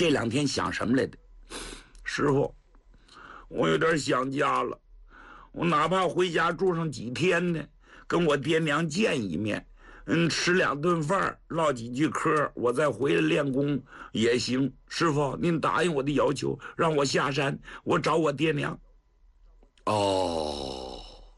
这2天想什么来的？师傅，我有点想家了，我哪怕回家住上几天呢，跟我爹娘见一面，吃2顿饭，唠几句嗑，我再回来练功也行。师傅，您答应我的要求，让我下山，我找我爹娘。哦，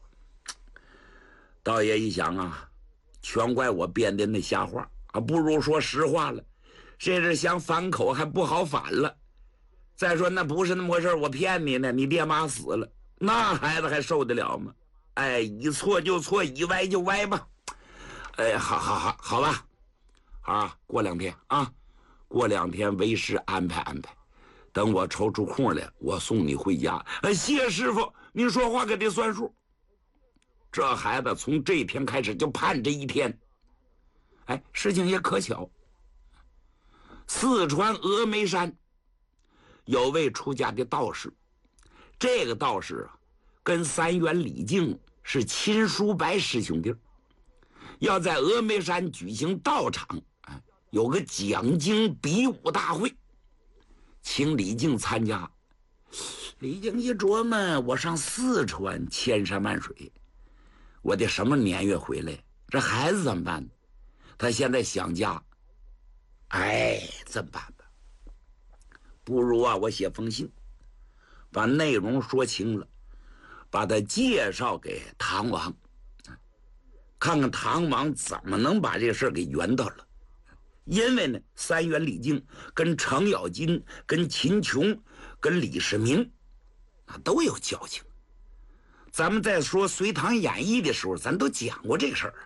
道爷一想啊，全怪我编的那瞎话啊，不如说实话了。这是想反口还不好反了。再说那不是那么回事，我骗你呢，你爹妈死了，那孩子还受得了吗？哎，一错就错，一歪就歪吧。哎，好吧，啊，过2天啊，过2天为师安排安排，等我抽出空来，我送你回家。谢师傅，您说话可得算数。这孩子从这一天开始就盼这一天。哎，事情也可巧，四川峨眉山有位出家的道士，这个道士啊，跟三元李靖是亲叔伯师兄弟，要在峨眉山举行道场，有个讲经比武大会，请李靖参加。李靖一琢磨，我上四川千山万水，我得什么年月回来？这孩子怎么办？他现在想家，哎，怎么办吧？不如啊，我写封信，把内容说清了，把他介绍给唐王，看看唐王怎么能把这事儿给圆到了。因为呢，三元李靖跟程咬金、跟秦琼、跟李世民啊都有交情。咱们在说《隋唐演义》的时候，咱都讲过这个事儿。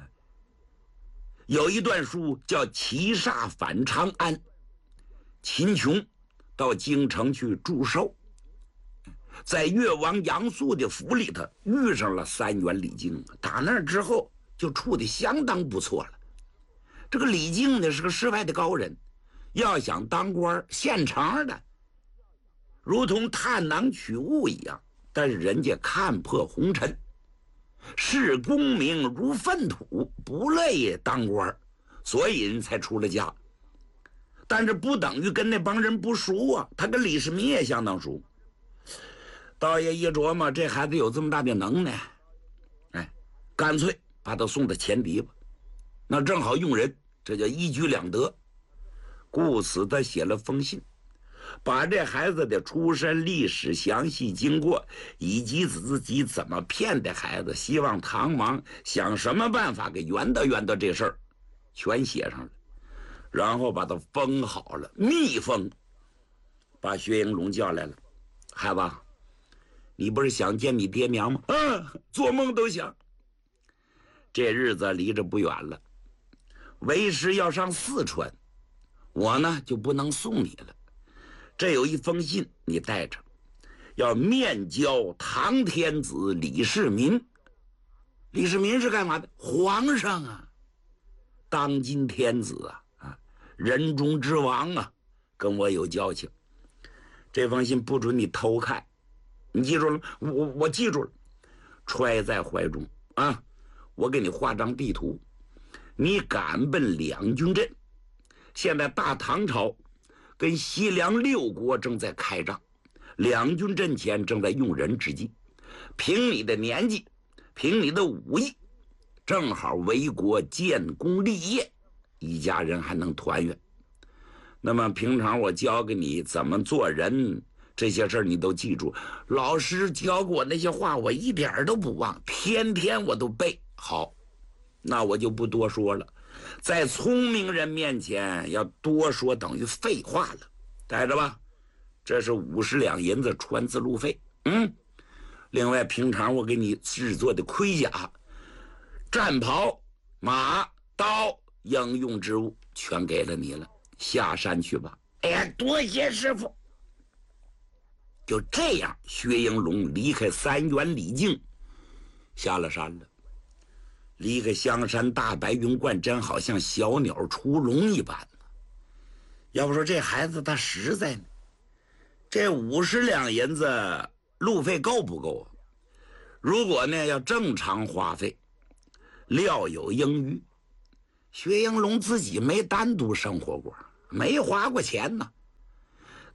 有一段书叫《齐煞反长安》，秦琼到京城去祝寿，在越王杨素的府里头遇上了三元李靖，打那之后就处得相当不错了。这个李靖呢是个世外的高人，要想当官现成的，如同探囊取物一样，但是人家看破红尘，视功名如粪土，不乐意当官，所以人才出了家。但是不等于跟那帮人不熟啊，他跟李世民也相当熟。道爷一琢磨，这孩子有这么大的能耐，哎，干脆把他送到前敌吧，那正好用人，这叫一举两得。故此他写了封信，把这孩子的出身、历史、详细经过，以及自己怎么骗的孩子，希望唐王想什么办法给圆到这事儿，全写上了，然后把他封好了，密封，把薛应龙叫来了。孩子，你不是想见你爹娘吗？做梦都想。这日子离着不远了，为师要上四川，我呢就不能送你了。这有一封信，你带着，要面交唐天子李世民。李世民是干嘛的？皇上啊，当今天子啊，人中之王啊，跟我有交情。这封信不准你偷看，你记住了？我记住了，揣在怀中啊。我给你画张地图，你赶奔两军阵。现在大唐朝跟西凉6国正在开仗，两军阵前正在用人之际，凭你的年纪，凭你的武艺，正好为国建功立业，一家人还能团圆。那么平常我教给你怎么做人，这些事儿你都记住。老师教过我那些话，我一点都不忘，天天我都背。好，那我就不多说了。在聪明人面前要多说等于废话了，带着吧。这是50两银子传字路费。另外平常我给你制作的盔甲、战袍、马、刀、应用之物全给了你了，下山去吧。哎呀，多谢师傅。就这样，薛应龙离开三元李靖，下了山了。离开香山大白云观，真好像小鸟出笼一般。要不说这孩子他实在呢，这50两银子路费够不够啊？如果呢要正常花费，料有盈余。薛应龙自己没单独生活过，没花过钱呢，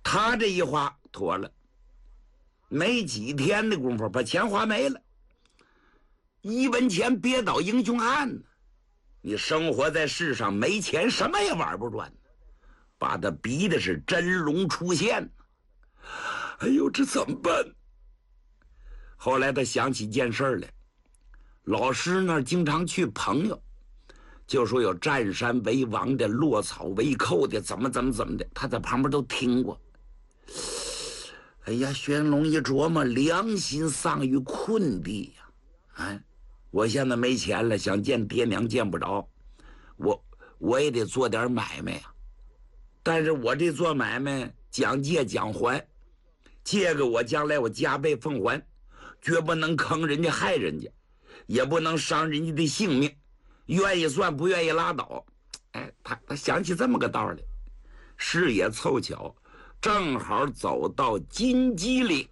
他这一花妥了，没几天的功夫把钱花没了。一文钱别倒英雄汉呢，你生活在世上没钱什么也玩不转，把他逼的是真龙出现。哎呦，这怎么办？后来他想起件事来，老师那儿经常去朋友，就说有占山为王的，落草为寇的，怎么的，他在旁边都听过。哎呀，薛云龙一琢磨，良心丧于困地呀！哎，我现在没钱了，想见爹娘见不着，我也得做点买卖呀。但是我这做买卖讲借讲还，借给我将来我加倍奉还，绝不能坑人家害人家，也不能伤人家的性命。愿意算，不愿意拉倒。哎，他想起这么个道理，事也凑巧，正好走到金鸡岭，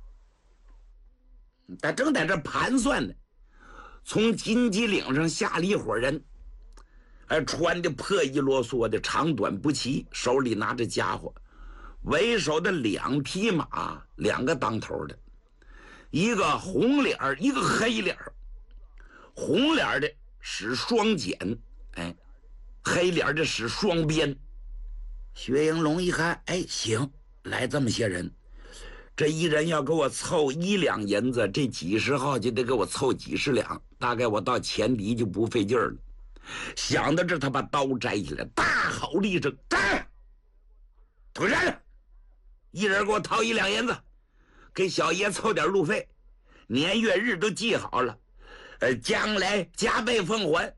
他正在这盘算呢。从金鸡岭上下了一伙人，穿的破衣啰嗦的，长短不齐，手里拿着家伙，为首的2匹马，2个当头的，一个红脸一个黑脸。红脸的使双锏，黑脸的使双鞭。薛应龙一看，行，来这么些人，这一人要给我凑1两银子，这几十号就得给我凑几十两，大概我到前敌就不费劲儿了。想到这，他把刀摘起来，大吼了一声：“站！土山，一人给我掏1两银子，给小爷凑点路费，年月日都记好了，将来加倍奉还。”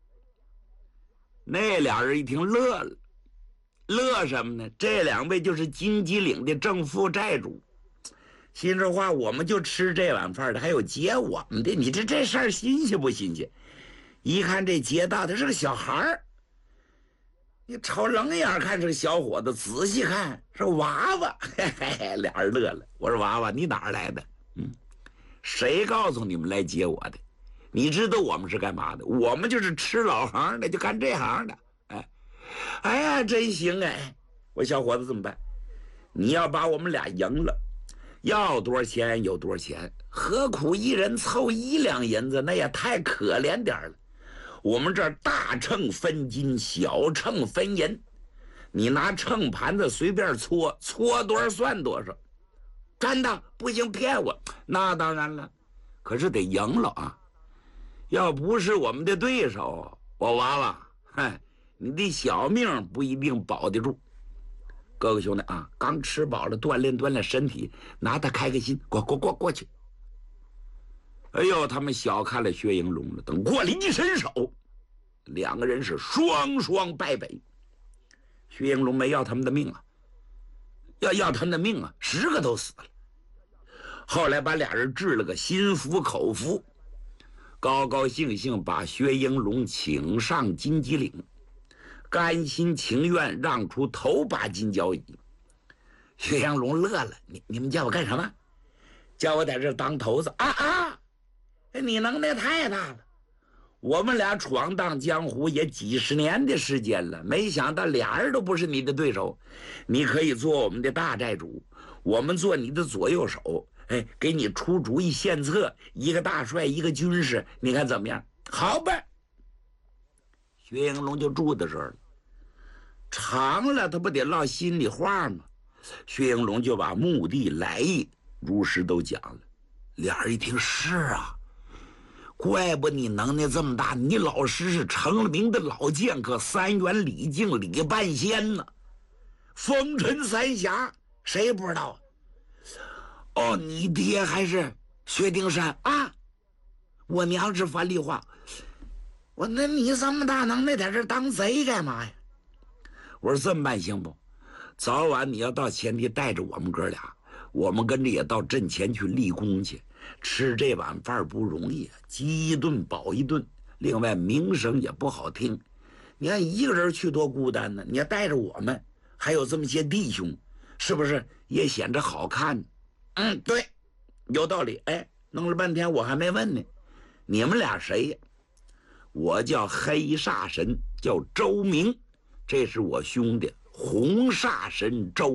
那俩人一听乐了，乐什么呢？这2位就是金鸡岭的正副寨主。心说话，我们就吃这碗饭的，还有劫我们的，你这事儿新鲜不新鲜？一看这劫道的是个小孩儿，你瞅冷眼看是个小伙子，仔细看是个娃娃，嘿嘿，俩人乐了。我说娃娃，你哪儿来的？谁告诉你们来劫我的？你知道我们是干嘛的？我们就是吃老行的，就干这行的。哎呀，真行哎！我小伙子怎么办？你要把我们俩赢了，要多少钱有多少钱，何苦一人凑1两银子？那也太可怜点了。我们这儿大秤分金，小秤分银，你拿秤盘子随便搓，搓多少算多少。真的不行，骗我？那当然了，可是得赢了啊！要不是我们的对手，我娃娃，你的小命不一定保得住。各位兄弟啊，刚吃饱了，锻炼身体，拿他开开心，过去。哎呦，他们小看了薛应龙了。等过来一伸手，2个人是双双败北。薛应龙没要他们的命啊，要他们的命啊，10个都死了。后来把俩人治了个心服口服，高高兴兴把薛应龙请上金鸡岭，甘心情愿让出头把金交椅。薛应龙乐了，你们叫我干什么？叫我在这当头子啊！你能耐太大了。我们俩闯荡江湖也几十年的时间了，没想到俩人都不是你的对手。你可以做我们的大寨主，我们做你的左右手，给你出主意献策，一个大帅，一个军师，你看怎么样？好吧。薛应龙就住在这儿了，长了他不得落心里话吗？薛应龙就把目的来意如实都讲了。俩人一听，是啊，怪不你能耐这么大，你老师是成了名的老剑客，3员李靖李半仙呢，风尘3侠谁不知道？哦，你爹还是薛丁山啊？我娘是樊梨花。我那你这么大能耐，在这当贼干嘛呀？我说这么办行不？早晚你要到前地带着我们哥俩，我们跟着也到阵前去立功去。吃这碗饭不容易，饥一顿饱一顿，另外名声也不好听。你看一个人去多孤单呢，你要带着我们，还有这么些弟兄，是不是也显着好看？对，有道理。弄了半天我还没问呢，你们俩谁呀？我叫黑煞神，叫周明，这是我兄弟红煞神周